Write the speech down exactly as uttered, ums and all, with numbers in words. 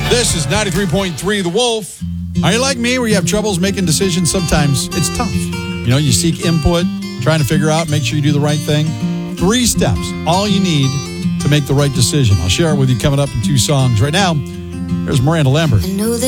This is ninety-three point three The Wolf. Are you like me where you have troubles making decisions? Sometimes it's tough. You know, you seek input, trying to figure out, make sure you do the right thing. Three steps, all you need to make the right decision. I'll share it with you coming up in two songs. Right now, here's Miranda Lambert. I know that